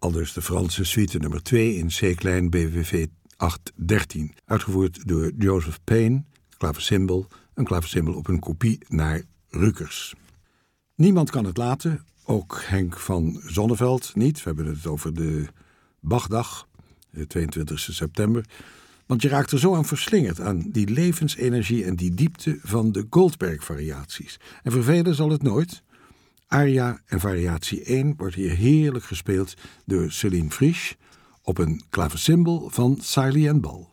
Aldus de Franse suite nummer 2 in C-klein BWV 813, uitgevoerd door Joseph Payne, klavecimbal, een klavecimbal op een kopie naar Rukers. Niemand kan het laten, ook Henk van Zonneveld niet. We hebben het over de Bachdag, de 22 september. Want je raakt er zo aan verslingerd, aan die levensenergie en die diepte van de Goldberg-variaties. En vervelen zal het nooit. Aria en variatie 1 wordt hier heerlijk gespeeld door Céline Frisch op een klavecimbal van Siley & Ball.